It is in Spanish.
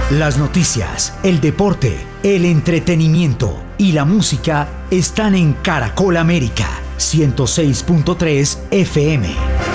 Las noticias, el deporte, el entretenimiento y la música están en Caracol América 106.3 FM.